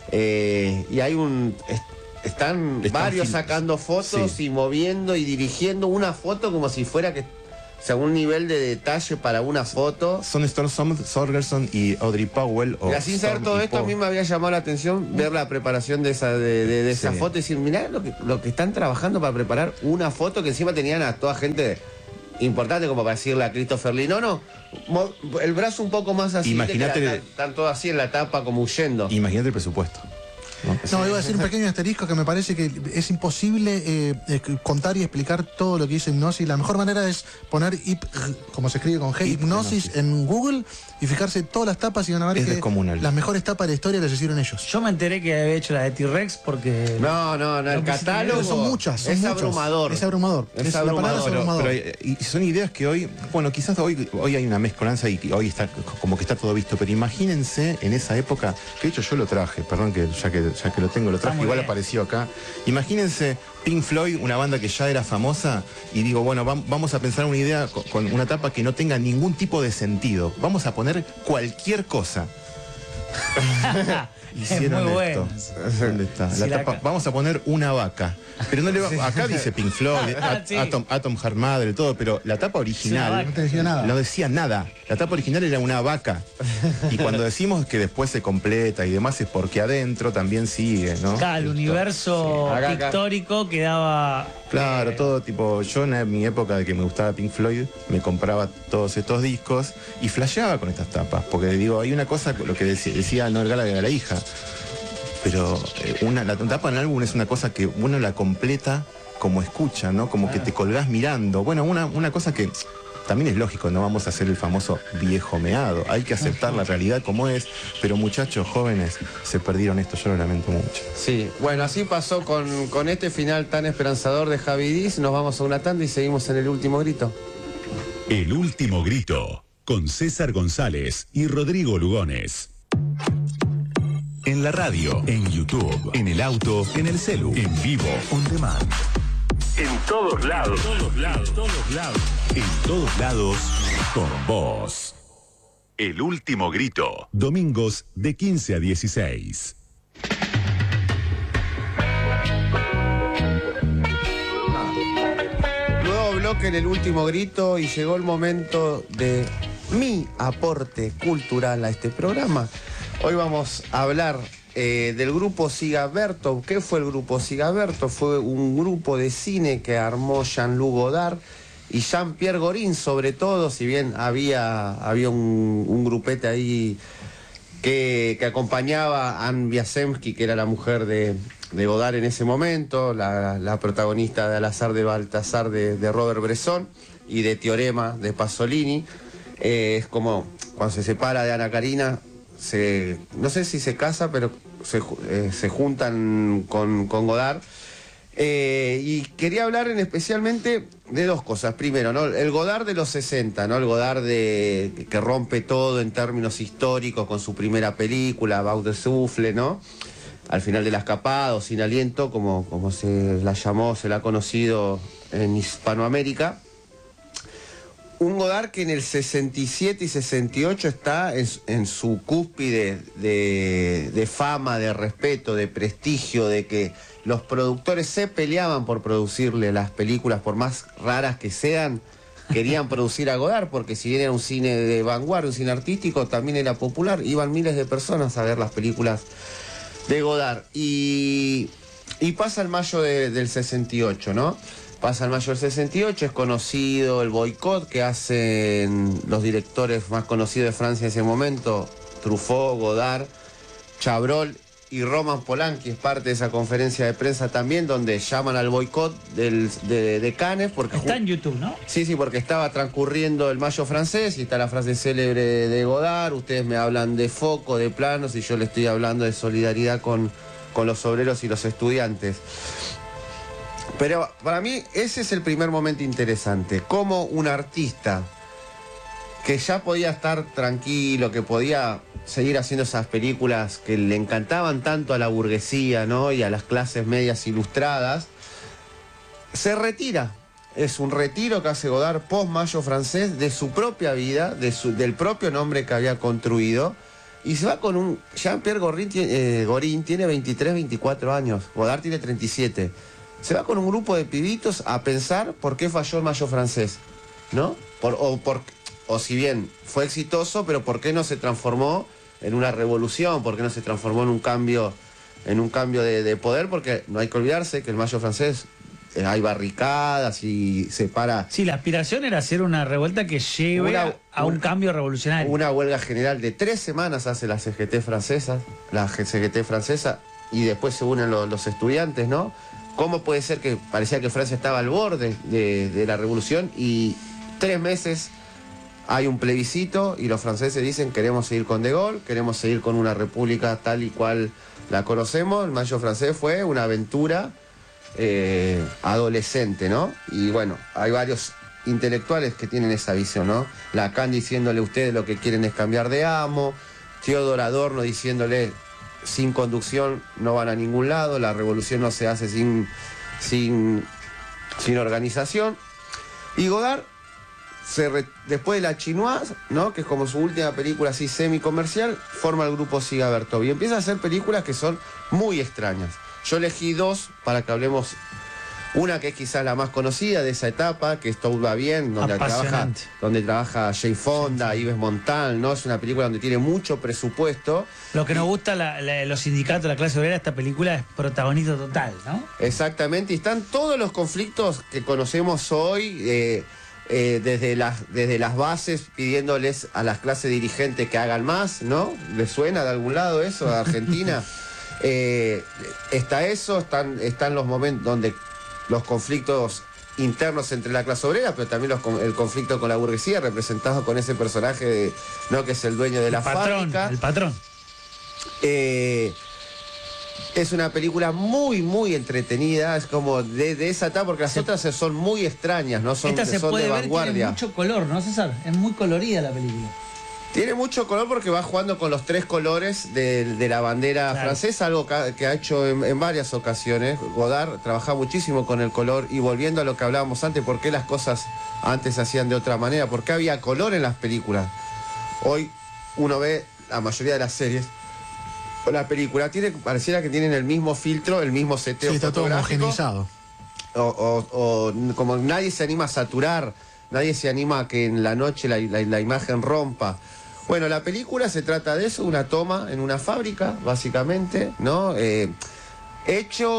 Y hay están varios sacando fotos, sí. Y moviendo y dirigiendo una foto como si fuera un nivel de detalle para una foto. Son Storm Thorgerson y Audrey Powell. Y sin saber todo esto, a mí me había llamado la atención ver la preparación de esa foto y decir, mirá lo que están trabajando para preparar una foto, que encima tenían a toda gente importante como para decirle a Christopher Lee, no, el brazo un poco más así. Imagínate, están todos así en la tapa como huyendo. Imagínate el presupuesto. No, iba a decir un pequeño asterisco que me parece que es imposible contar y explicar todo lo que hizo Hipnosis. La mejor manera es poner como se escribe con G, Hipnosis en Google y fijarse todas las tapas y van a ver que las mejores tapas de la historia las hicieron ellos. Yo me enteré que había hecho la de T-Rex porque... No, el catálogo... Son muchas. Es abrumador. Es abrumador. La palabra es abrumador. Pero, y son ideas que hoy, bueno, quizás hoy hay una mezcolanza y hoy está como que está todo visto, pero imagínense en esa época, que de hecho yo lo traje, perdón que ya que ya que lo tengo, lo traje, igual apareció acá. Imagínense Pink Floyd, una banda que ya era famosa, y digo, bueno, vamos a pensar una idea con una tapa que no tenga ningún tipo de sentido. Vamos a poner cualquier cosa. Hicieron muy esto. bueno. ¿Dónde está? La tapa, vamos a poner una vaca. Pero no le va, acá dice Pink Floyd, Sí. Atom Heart Mother, todo, pero la tapa original No te decía nada. no decía nada. La tapa original era una vaca. Y cuando decimos que después se completa y demás es porque adentro también sigue, ¿no? Claro, el universo Acá. pictórico quedaba. Claro, todo tipo, yo en mi época de que me gustaba Pink Floyd, me compraba todos estos discos y flasheaba con estas tapas, porque digo, hay una cosa, lo que decía Noel Gallagher a la hija, pero la tapa en el álbum es una cosa que uno la completa como escucha, ¿no? Como que te colgás mirando. Bueno, una cosa que también es lógico, no vamos a hacer el famoso viejo meado, hay que aceptar la realidad como es, pero muchachos jóvenes se perdieron esto, yo lo lamento mucho. Sí, bueno, así pasó con este final tan esperanzador de Javi Diz. Nos vamos a una tanda y seguimos en el último grito. El último grito, con César González y Rodrigo Lugones. En la radio, en YouTube, en el auto, en el celu, en vivo, on demand. En todos lados. En todos lados. En todos lados, con vos. El último grito. Domingos de 15 a 16. Nuevo bloque en el último grito y llegó el momento de mi aporte cultural a este programa. Hoy vamos a hablar del grupo Sigaberto. ¿Qué fue el grupo Sigaberto? Fue un grupo de cine que armó Jean-Luc Godard y Jean-Pierre Gorin, sobre todo, si bien había un grupete ahí que acompañaba a Anne Wiazemsky, que era la mujer de Godard en ese momento, la protagonista de Al azar de Baltasar de Robert Bresson y de Teorema de Pasolini. Es como cuando se separa de Ana Karina, no sé si se casa, pero se juntan con Godard. Y quería hablar especialmente de dos cosas. Primero, ¿no? El Godard de los 60, ¿no? El Godard que rompe todo en términos históricos con su primera película, Baut de Souffle, ¿no? Al final de la escapada, o Sin aliento, como se la llamó, se la ha conocido en Hispanoamérica. Un Godard que en el 67 y 68 está en su cúspide de fama, de respeto, de prestigio, de que los productores se peleaban por producirle las películas, por más raras que sean, querían producir a Godard, porque si bien era un cine de vanguardia, un cine artístico, también era popular, iban miles de personas a ver las películas de Godard. Y pasa el mayo del 68, ¿no? Pasa el mayo del 68, es conocido el boicot que hacen los directores más conocidos de Francia en ese momento, Truffaut, Godard, Chabrol y Roman Polanski, es parte de esa conferencia de prensa también, donde llaman al boicot de Cannes. Porque está en YouTube, ¿no? Sí, porque estaba transcurriendo el mayo francés y está la frase célebre de Godard: ustedes me hablan de foco, de planos, y yo le estoy hablando de solidaridad con los obreros y los estudiantes. Pero para mí ese es el primer momento interesante, como un artista que ya podía estar tranquilo, que podía seguir haciendo esas películas que le encantaban tanto a la burguesía, ¿no? Y a las clases medias ilustradas, se retira. Es un retiro que hace Godard post-mayo francés de su propia vida, del propio nombre que había construido, y se va con un... Jean-Pierre Gorin tiene 23, 24 años, Godard tiene 37. Se va con un grupo de pibitos a pensar por qué falló el mayo francés, ¿no? O si bien fue exitoso, pero por qué no se transformó en una revolución, por qué no se transformó en un cambio de poder, porque no hay que olvidarse que el mayo francés hay barricadas y se para... Sí, la aspiración era hacer una revuelta que lleve a un cambio revolucionario. Una huelga general de 3 semanas hace la CGT francesa, y después se unen los estudiantes, ¿no? ¿Cómo puede ser que parecía que Francia estaba al borde de la revolución y 3 meses hay un plebiscito y los franceses dicen queremos seguir con De Gaulle, queremos seguir con una república tal y cual la conocemos? El mayo francés fue una aventura adolescente, ¿no? Y bueno, hay varios intelectuales que tienen esa visión, ¿no? Lacan diciéndole: ustedes lo que quieren es cambiar de amo, Theodor Adorno diciéndole: sin conducción no van a ningún lado, la revolución no se hace sin organización. Y Godard, después de La Chinoise, ¿no?, que es como su última película así semi-comercial, forma el grupo Siga Bertov y empieza a hacer películas que son muy extrañas. Yo elegí dos para que hablemos. Una que es quizás la más conocida de esa etapa, que es Todo va bien, donde trabaja Jane Fonda, Yves Montand, ¿no? Es una película donde tiene mucho presupuesto. Lo que nos gusta los sindicatos, la clase obrera, esta película es protagonista total, ¿no? Exactamente, y están todos los conflictos que conocemos hoy, desde las bases, pidiéndoles a las clases dirigentes que hagan más, ¿no? ¿Les suena de algún lado eso, a Argentina? Está eso, están los momentos donde los conflictos internos entre la clase obrera, pero también el conflicto con la burguesía, representado con ese personaje, ¿no?, que es el dueño de la fábrica. El patrón. Es una película muy, muy entretenida, es como de esa etapa, porque las otras son muy extrañas, ¿no? Son de vanguardia. Tiene mucho color, ¿no, César? Es muy colorida la película. Tiene mucho color porque va jugando con los tres colores de la bandera francesa, algo que ha hecho en varias ocasiones. Godard trabaja muchísimo con el color, y volviendo a lo que hablábamos antes, ¿por qué las cosas antes se hacían de otra manera? ¿Por qué había color en las películas? Hoy uno ve la mayoría de las series o la película, pareciera que tienen el mismo filtro, el mismo seteo. Sí, está todo homogeneizado. O como nadie se anima a saturar, nadie se anima a que en la noche la imagen rompa. Bueno, la película se trata de eso, una toma en una fábrica, básicamente, ¿no? Hecha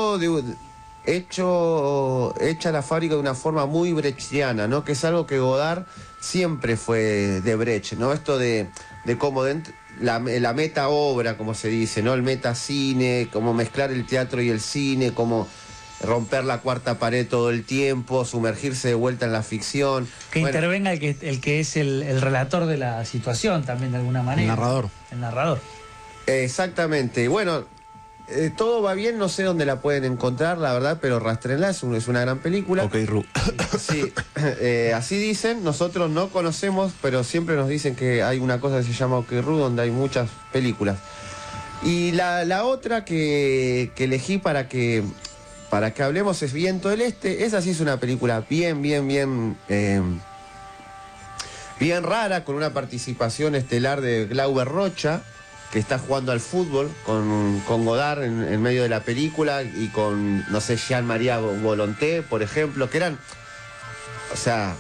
la fábrica de una forma muy brechtiana, ¿no? Que es algo que Godard siempre fue de Brecht, ¿no? Esto de cómo la meta obra, como se dice, ¿no? El metacine, cómo mezclar el teatro y el cine, cómo romper la cuarta pared todo el tiempo, sumergirse de vuelta en la ficción. Que intervenga el que es el relator de la situación también, de alguna manera. El narrador. El narrador. Exactamente. Bueno, Todo va bien, no sé dónde la pueden encontrar, la verdad, pero rastrenla, es una gran película. Ok, Ru. Sí, así dicen, nosotros no conocemos, pero siempre nos dicen que hay una cosa que se llama Ok, Ru, donde hay muchas películas. Y la otra que elegí para que hablemos es Viento del Este. Esa sí es una película bien rara, con una participación estelar de Glauber Rocha, que está jugando al fútbol con Godard en medio de la película, y con, no sé, Jean-Marie Volonté, por ejemplo, que eran, o sea,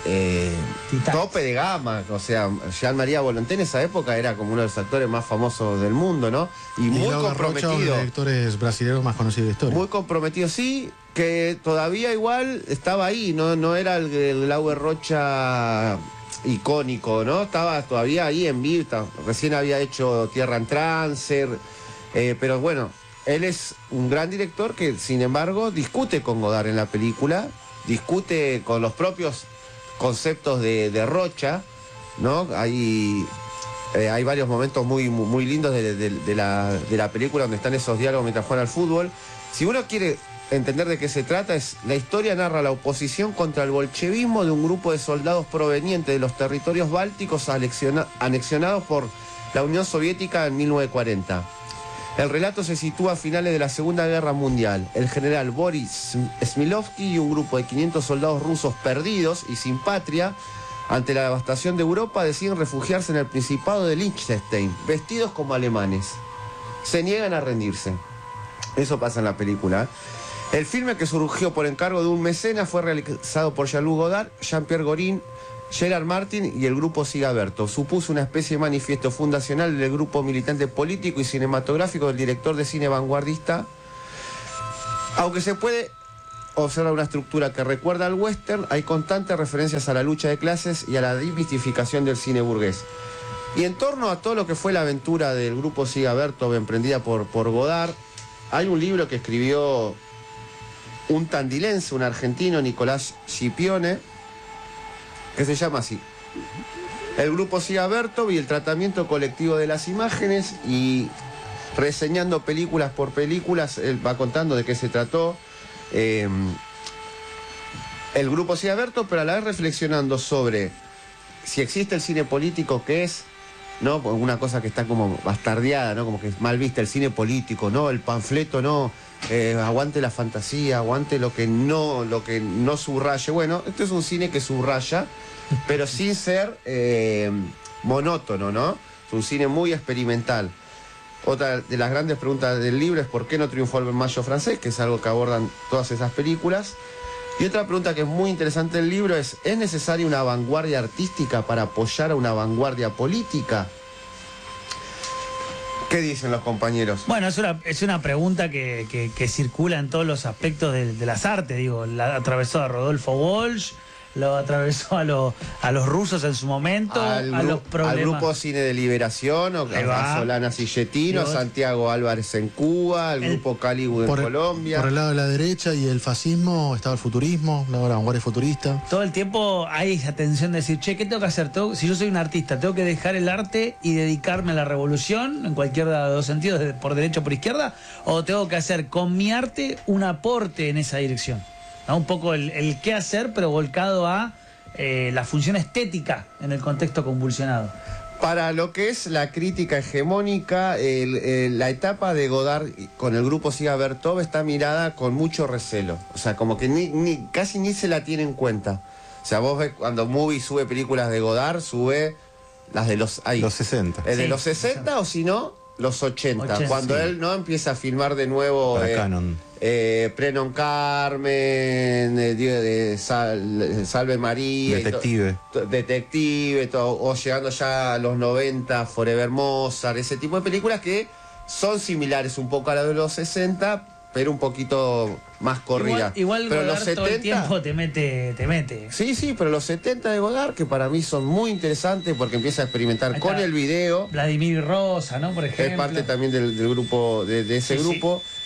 tope de gama. O sea, Jean-Marie Volonté en esa época era como uno de los actores más famosos del mundo, ¿no? Y muy comprometido. Rocha, uno de los directores brasileños más conocidos de la historia. Muy comprometido, sí, que todavía igual estaba ahí, no era el Glauber Rocha icónico, ¿no? Estaba todavía ahí en vivo, recién había hecho Tierra en Trance, pero bueno, él es un gran director que, sin embargo, discute con Godard en la película, discute con los propios conceptos de Rocha, ¿no? Hay varios momentos muy lindos de la película donde están esos diálogos mientras juegan al fútbol. Si uno quiere entender de qué se trata, la historia narra la oposición contra el bolchevismo de un grupo de soldados provenientes de los territorios bálticos anexionados por la Unión Soviética en 1940. El relato se sitúa a finales de la Segunda Guerra Mundial. El general Boris Smilovsky y un grupo de 500 soldados rusos perdidos y sin patria ante la devastación de Europa deciden refugiarse en el Principado de Liechtenstein, vestidos como alemanes. Se niegan a rendirse. Eso pasa en la película. El filme, que surgió por encargo de un mecenas, fue realizado por Jean-Luc Godard, Jean-Pierre Gorin, Gerard Martin y el grupo Siga Bertov. Supuso una especie de manifiesto fundacional del grupo militante político y cinematográfico del director de cine vanguardista, aunque se puede observar una estructura que recuerda al western. Hay constantes referencias a la lucha de clases y a la desmitificación del cine burgués. Y en torno a todo lo que fue la aventura del grupo Siga Bertov emprendida por Godard, hay un libro que escribió un tandilense, un argentino, Nicolás Scipione, que se llama así: El grupo Siga Bertov y el tratamiento colectivo de las imágenes, y reseñando películas por películas, él va contando de qué se trató el grupo Siga Bertov, pero a la vez reflexionando sobre si existe el cine político, qué es, ¿no? Una cosa que está como bastardeada, ¿no? Como que es mal vista, el cine político, ¿no? El panfleto, no. Aguante la fantasía, aguante lo que no subraye. Bueno, esto es un cine que subraya, pero sin ser monótono, ¿no? Es un cine muy experimental. Otra de las grandes preguntas del libro es ¿por qué no triunfó el mayo francés? Que es algo que abordan todas esas películas. Y otra pregunta que es muy interesante del libro ¿es necesaria una vanguardia artística para apoyar a una vanguardia política? ¿Qué dicen los compañeros? Bueno, es una pregunta que circula en todos los aspectos de las artes. Digo, la atravesó a Rodolfo Walsh, lo atravesó a los rusos en su momento, a los problemas. Al grupo Cine de Liberación, a Solana Sillettino, a Santiago Álvarez en Cuba, al grupo Calibú en Colombia. Por el lado de la derecha y el fascismo estaba el futurismo, la vanguardia futurista. Todo el tiempo hay esa tensión de decir, che, ¿qué tengo que hacer? Si yo soy un artista, ¿tengo que dejar el arte y dedicarme a la revolución, en cualquiera de los sentidos, por derecha o por izquierda? ¿O tengo que hacer con mi arte un aporte en esa dirección? ¿No? Un poco el qué hacer, pero volcado a la función estética en el contexto convulsionado. Para lo que es la crítica hegemónica, la etapa de Godard con el grupo Siga Bertov está mirada con mucho recelo. O sea, como que casi ni se la tiene en cuenta. O sea, vos ves cuando Movie sube películas de Godard, sube las de los 60. De los 60 o si no, los 80. Cuando él no empieza a filmar de nuevo Canon. Prenon Carmen, Salve María, Detective, o llegando ya a los 90, Forever Mozart, ese tipo de películas que son similares un poco a las de los 60, pero un poquito más corrida. Igual pero Godard los 70, todo el tiempo te mete. Sí, pero los 70 de Godard, que para mí son muy interesantes porque empieza a experimentar con el video. Vladimir Rosa, ¿no? Por ejemplo. Es parte también del grupo, de ese grupo. Sí.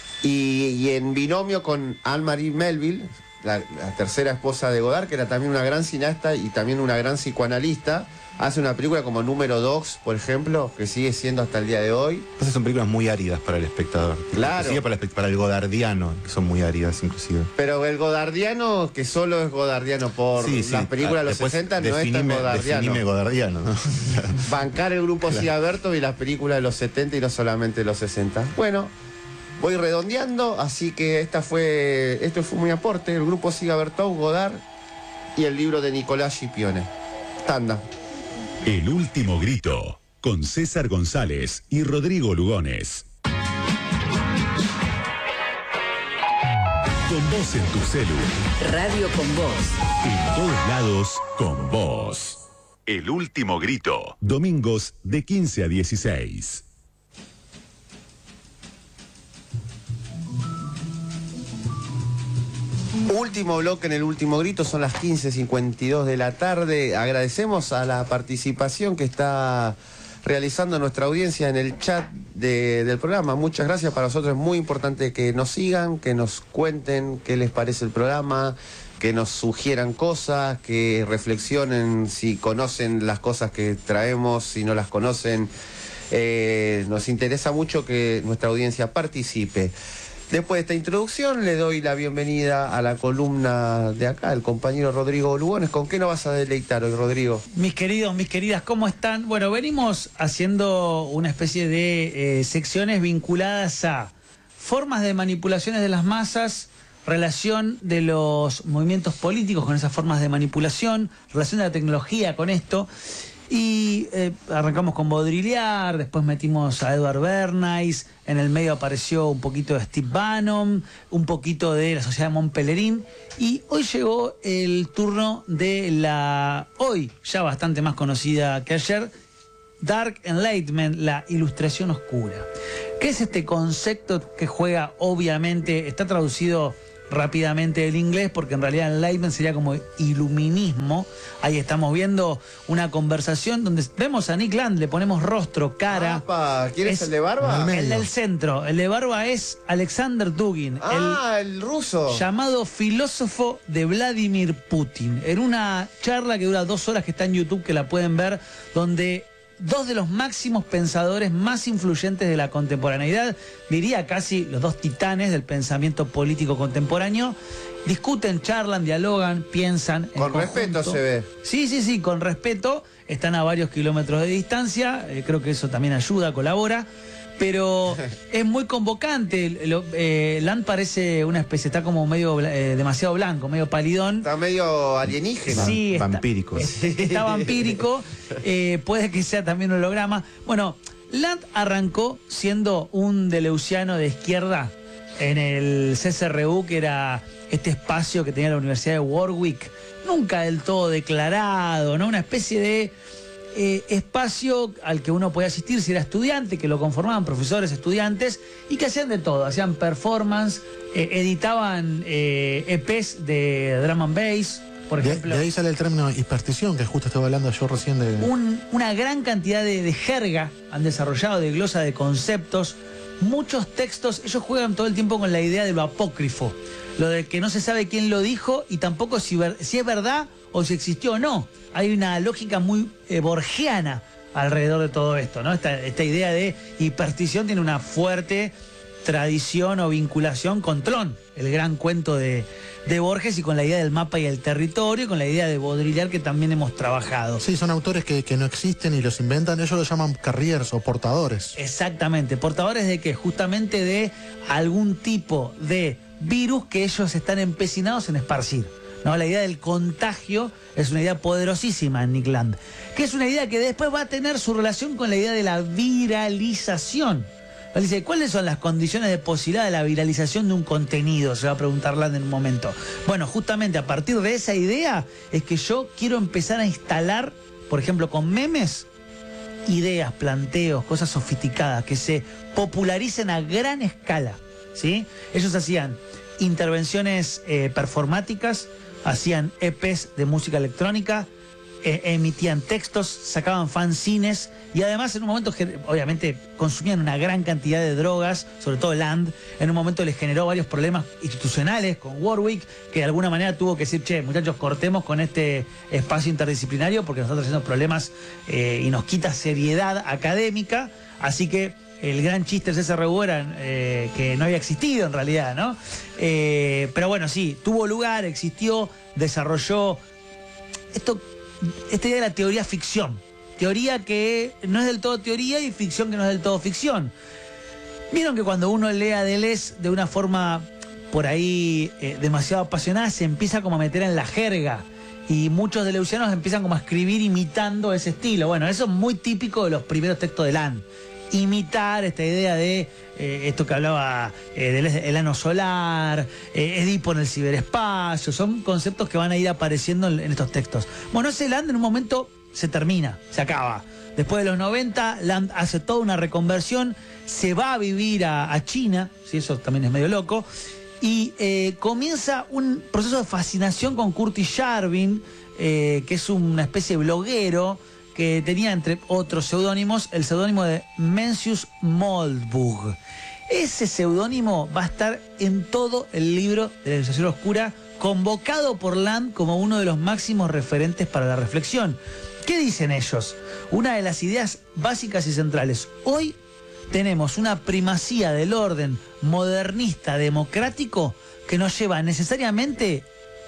Y en binomio con Anne-Marie Melville, la tercera esposa de Godard, que era también una gran cineasta y también una gran psicoanalista, hace una película como Número 2, por ejemplo, que sigue siendo hasta el día de hoy. Entonces son películas muy áridas para el espectador. Claro. Para el godardiano, que son muy áridas inclusive. Pero el godardiano, que solo es godardiano por las películas de los 60, no es tan godardiano. Definime godardiano, ¿no? Bancar el grupo Sigaberto y las películas de los 70 y no solamente de los 60. Bueno, voy redondeando, así que esto fue mi aporte, el grupo Sigaberto, Godard y el libro de Nicolás Scipione. Tanda. El último grito, con César González y Rodrigo Lugones. Con vos en tu celu. Radio con vos. En todos lados, con vos. El último grito. Domingos de 15 a 16. Último bloque en el último grito, son las 15:52 de la tarde. Agradecemos a la participación que está realizando nuestra audiencia en el chat del programa. Muchas gracias, para nosotros es muy importante que nos sigan, que nos cuenten qué les parece el programa, que nos sugieran cosas, que reflexionen si conocen las cosas que traemos, si no las conocen. Nos interesa mucho que nuestra audiencia participe. Después de esta introducción le doy la bienvenida a la columna de acá, el compañero Rodrigo Lugones. ¿Con qué nos vas a deleitar hoy, Rodrigo? Mis queridos, mis queridas, ¿cómo están? Bueno, venimos haciendo una especie de secciones vinculadas a formas de manipulaciones de las masas, relación de los movimientos políticos con esas formas de manipulación, relación de la tecnología con esto. Y arrancamos con Baudrillard, después metimos a Edward Bernays, en el medio apareció un poquito de Steve Bannon, un poquito de la Sociedad de Mont Pelerin, y hoy llegó el turno de la hoy ya bastante más conocida que ayer, Dark Enlightenment, la ilustración oscura. ¿Qué es este concepto que juega? Obviamente está traducido rápidamente del inglés, porque en realidad Enlightenment sería como iluminismo. Ahí estamos viendo una conversación donde vemos a Nick Land, le ponemos rostro, cara. ¿Quién es el de barba? El del centro. El de barba es Alexander Dugin, el ruso. Llamado filósofo de Vladimir Putin. En una charla que dura 2 horas, que está en YouTube, que la pueden ver, donde dos de los máximos pensadores más influyentes de la contemporaneidad, diría casi los dos titanes del pensamiento político contemporáneo, discuten, charlan, dialogan, piensan. Con respeto se ve. Sí, con respeto. Están a varios kilómetros de distancia, creo que eso también ayuda, colabora. Pero es muy convocante. Land parece una especie, está como medio demasiado blanco, medio palidón. Está medio alienígena. Sí, vampírico. Está vampírico. Puede que sea también un holograma. Bueno, Land arrancó siendo un deleuziano de izquierda en el CSRU, que era este espacio que tenía la Universidad de Warwick, nunca del todo declarado, ¿no? Una especie de espacio al que uno podía asistir si era estudiante, que lo conformaban profesores, estudiantes, y que hacían de todo, hacían performance, editaban EPs de drum and bass, por ejemplo. De ahí sale el término hiperstición, que justo estaba hablando yo recién de... Una gran cantidad de jerga han desarrollado, de glosa de conceptos, muchos textos. Ellos juegan todo el tiempo con la idea de lo apócrifo, lo de que no se sabe quién lo dijo y tampoco si es verdad o si existió o no. Hay una lógica muy borgiana alrededor de todo esto, ¿no? Esta idea de hiperstición tiene una fuerte tradición o vinculación con Tron, el gran cuento de Borges, y con la idea del mapa y el territorio, y con la idea de Baudrillard, que también hemos trabajado. Sí, son autores que no existen y los inventan. Ellos los llaman carriers o portadores. Exactamente, portadores de qué, justamente de algún tipo de virus que ellos están empecinados en esparcir, ¿no? La idea del contagio es una idea poderosísima en Nick Land, que es una idea que después va a tener su relación con la idea de la viralización. Dice, ¿cuáles son las condiciones de posibilidad de la viralización de un contenido? Se va a preguntar Land en un momento. Bueno, justamente a partir de esa idea es que yo quiero empezar a instalar, por ejemplo, con memes, ideas, planteos, cosas sofisticadas que se popularicen a gran escala, ¿sí? Ellos hacían intervenciones performáticas, hacían EPs de música electrónica, emitían textos, sacaban fanzines y además en un momento obviamente consumían una gran cantidad de drogas, sobre todo Land. En un momento les generó varios problemas institucionales con Warwick, que de alguna manera tuvo que decir, che, muchachos, cortemos con este espacio interdisciplinario porque nos está trayendo problemas y nos quita seriedad académica. Así que el gran chiste del CSRU era que no había existido en realidad, ¿no? Pero bueno, sí, tuvo lugar, existió, desarrolló esta idea de la teoría ficción. Teoría que no es del todo teoría y ficción que no es del todo ficción. Vieron que cuando uno lee a Deleuze de una forma por ahí demasiado apasionada, se empieza como a meter en la jerga. Y muchos deleuzianos empiezan como a escribir imitando ese estilo. Bueno, eso es muy típico de los primeros textos de Land. Imitar esta idea de esto que hablaba del ano solar, Edipo en el ciberespacio, son conceptos que van a ir apareciendo en estos textos. Bueno, ese Land en un momento se termina, se acaba. Después de los 90, Land hace toda una reconversión, se va a vivir a China, ¿sí? Eso también es medio loco, y comienza un proceso de fascinación con Curtis Yarvin, que es una especie de bloguero, que tenía entre otros seudónimos el seudónimo de Mencius Moldbug. Ese seudónimo va a estar en todo el libro de la Ilustración Oscura, convocado por Land como uno de los máximos referentes para la reflexión. ¿Qué dicen ellos? Una de las ideas básicas y centrales. Hoy tenemos una primacía del orden modernista democrático que nos lleva necesariamente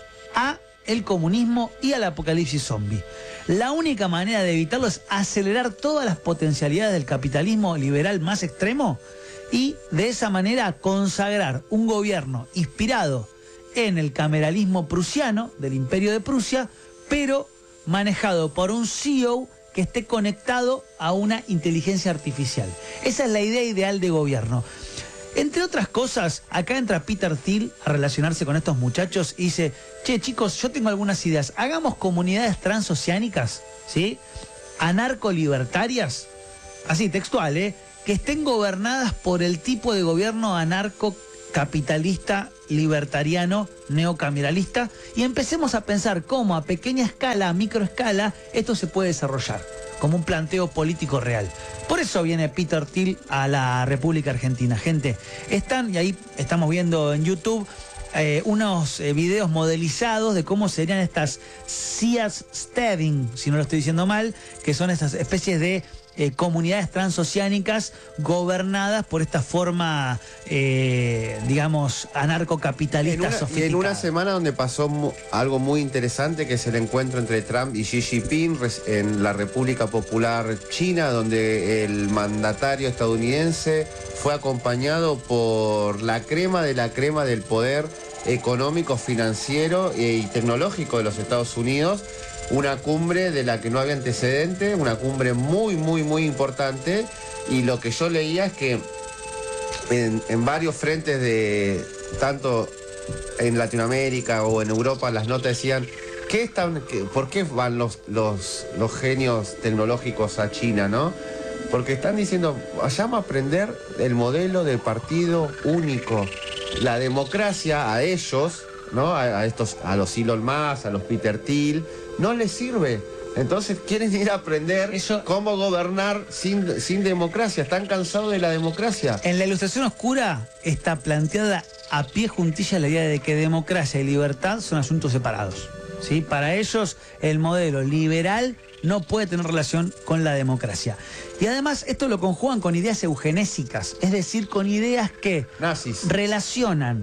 a el comunismo y al apocalipsis zombie. La única manera de evitarlo es acelerar todas las potencialidades del capitalismo liberal más extremo y de esa manera consagrar un gobierno inspirado en el cameralismo prusiano del Imperio de Prusia, pero manejado por un CEO que esté conectado a una inteligencia artificial. Esa es la idea ideal de gobierno. Entre otras cosas, acá entra Peter Thiel a relacionarse con estos muchachos y dice, che, chicos, yo tengo algunas ideas. Hagamos comunidades transoceánicas, ¿sí? Anarco-libertarias, así, textual, que estén gobernadas por el tipo de gobierno anarco-capitalista, libertariano, neocameralista, y empecemos a pensar cómo a pequeña escala, a microescala, esto se puede desarrollar como un planteo político real. Por eso viene Peter Thiel a la República Argentina. Gente, están, y ahí estamos viendo en YouTube, unos videos modelizados de cómo serían estas Seastedding, si no lo estoy diciendo mal, que son estas especies de comunidades transoceánicas gobernadas por esta forma, digamos, anarcocapitalista sofisticada. Y en una semana donde pasó algo muy interesante, que es el encuentro entre Trump y Xi Jinping en la República Popular China, donde el mandatario estadounidense fue acompañado por la crema del poder económico, financiero y tecnológico de los Estados Unidos. Una cumbre de la que no había antecedente, una cumbre muy, muy, muy importante. Y lo que yo leía es que en varios frentes tanto en Latinoamérica o en Europa, las notas decían, ¿por qué van los genios tecnológicos a China, no? Porque están diciendo, vayamos a aprender el modelo del partido único. La democracia a ellos, ¿no? A los Elon Musk, a los Peter Thiel, no les sirve. Entonces quieren ir a aprender cómo gobernar sin democracia. Están cansados de la democracia. En la Ilustración Oscura está planteada a pie juntilla la idea de que democracia y libertad son asuntos separados, ¿sí? Para ellos el modelo liberal no puede tener relación con la democracia. Y además esto lo conjugan con ideas eugenésicas, es decir, con ideas que relacionan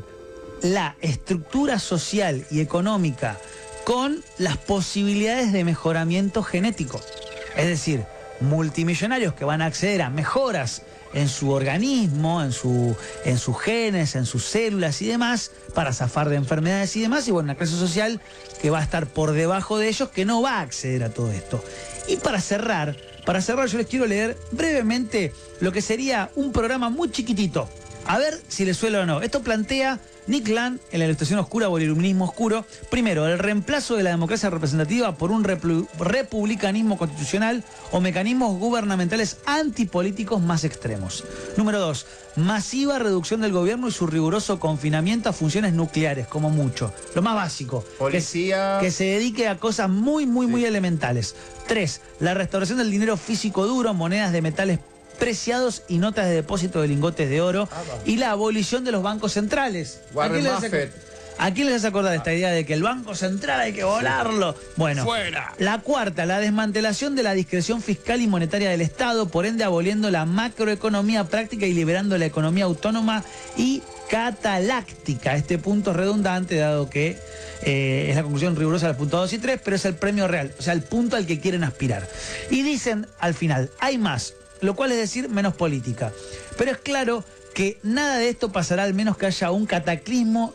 la estructura social y económica con las posibilidades de mejoramiento genético. Es decir, multimillonarios que van a acceder a mejoras en su organismo, en sus genes, en sus células y demás, para zafar de enfermedades y demás, y bueno, una clase social que va a estar por debajo de ellos, que no va a acceder a todo esto. Y para cerrar yo les quiero leer brevemente lo que sería un programa muy chiquitito. A ver si les suena o no. Esto plantea Nick Land en la Ilustración Oscura o el Iluminismo Oscuro. Primero, el reemplazo de la democracia representativa por un republicanismo constitucional o mecanismos gubernamentales antipolíticos más extremos. Número 2, masiva reducción del gobierno y su riguroso confinamiento a funciones nucleares, como mucho. Lo más básico. Policía. Que se dedique a cosas muy, muy, muy elementales. 3, la restauración del dinero físico duro, monedas de metales preciados y notas de depósito de lingotes de oro y la abolición de los bancos centrales. Warren Buffett. ¿A quién les hace acordar esta idea de que el Banco Central hay que volarlo? Bueno, ¡fuera! La cuarta, la desmantelación de la discreción fiscal y monetaria del Estado, por ende aboliendo la macroeconomía práctica y liberando la economía autónoma y cataláctica. Este punto es redundante, dado que es la conclusión rigurosa del punto 2 y 3, pero es el premio real, o sea, el punto al que quieren aspirar. Y dicen al final, hay más, lo cual es decir, menos política. Pero es claro que nada de esto pasará al menos que haya un cataclismo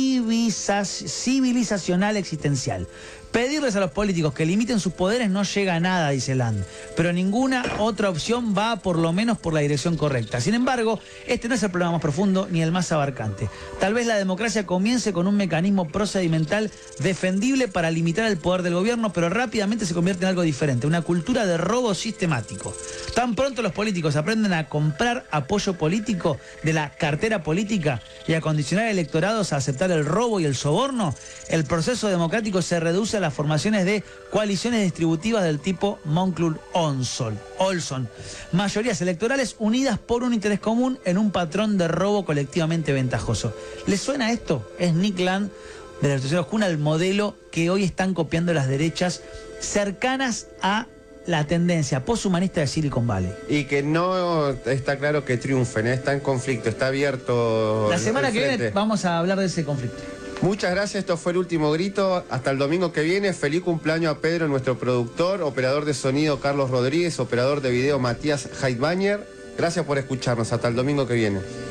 civilizacional existencial. Pedirles a los políticos que limiten sus poderes no llega a nada, dice Land, pero ninguna otra opción va por lo menos por la dirección correcta. Sin embargo, este no es el problema más profundo ni el más abarcante. Tal vez la democracia comience con un mecanismo procedimental defendible para limitar el poder del gobierno, pero rápidamente se convierte en algo diferente, una cultura de robo sistemático. Tan pronto los políticos aprenden a comprar apoyo político de la cartera política y a condicionar electorados a aceptar el robo y el soborno, el proceso democrático se reduce a las formaciones de coaliciones distributivas del tipo Moncloud-Olson. Mayorías electorales unidas por un interés común en un patrón de robo colectivamente ventajoso. ¿Les suena esto? Es Nick Land de la Ilustración Oscura, el modelo que hoy están copiando las derechas cercanas a la tendencia poshumanista de Silicon Valley. Y que no está claro que triunfen, está en conflicto, está abierto. La semana que viene vamos a hablar de ese conflicto. Muchas gracias, esto fue El Último Grito. Hasta el domingo que viene. Feliz cumpleaños a Pedro, nuestro productor, operador de sonido Carlos Rodríguez, operador de video Matías Heidbañer. Gracias por escucharnos. Hasta el domingo que viene.